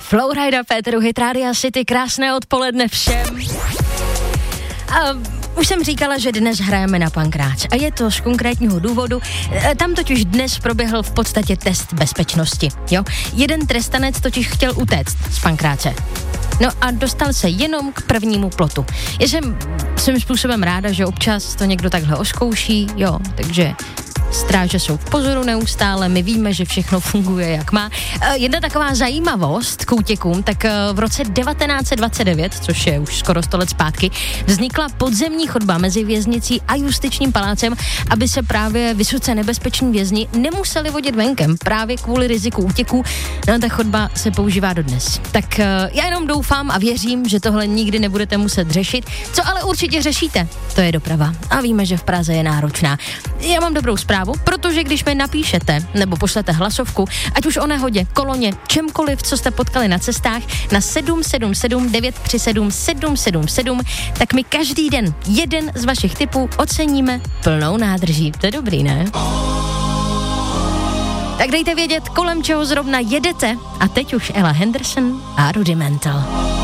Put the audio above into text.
Flowrida, Péteru, Hit Radio City, krásné odpoledne všem. A už jsem říkala, že dnes hrajeme na Pankráč a je to z konkrétního důvodu. Tam totiž dnes proběhl v podstatě test bezpečnosti, jo. Jeden trestanec totiž chtěl utéct z Pankráče. No a dostal se jenom k prvnímu plotu. Já jsem svým způsobem ráda, že občas to někdo takhle oskouší, jo, takže stráže jsou v pozoru neustále, my víme, že všechno funguje jak má. Jedna taková zajímavost k útěkům, tak v roce 1929, což je už skoro 100 let zpátky, vznikla podzemní chodba mezi věznicí a justičním palácem, aby se právě vysoce nebezpeční vězni nemuseli vodit venkem právě kvůli riziku útěků. No, ta chodba se používá dodnes. Tak já jenom doufám a věřím, že tohle nikdy nebudete muset řešit. Co ale určitě řešíte, to je doprava. A víme, že v Praze je náročná. Já mám dobrou zprávu, protože když mi napíšete nebo pošlete hlasovku, ať už o nehodě, koloně, čemkoliv, co jste potkali na cestách, na 777 937 777, tak my každý den jeden z vašich tipů oceníme plnou nádrží. To je dobrý, ne? Tak dejte vědět, kolem čeho zrovna jedete. A teď už Ella Henderson a Rudimental.